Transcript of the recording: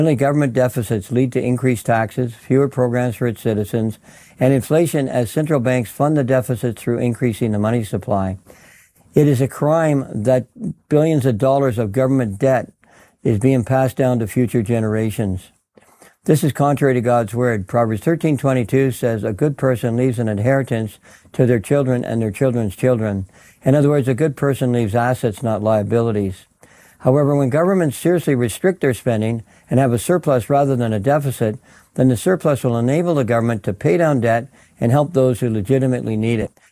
Finally, government deficits lead to increased taxes, fewer programs for its citizens, and inflation as central banks fund the deficit through increasing the money supply. It is a crime that billions of dollars of government debt is being passed down to future generations. This is contrary to God's word. Proverbs 13:22 says, a good person leaves an inheritance to their children and their children's children. In other words, a good person leaves assets, not liabilities. However, when governments seriously restrict their spending and have a surplus rather than a deficit, then the surplus will enable the government to pay down debt and help those who legitimately need it.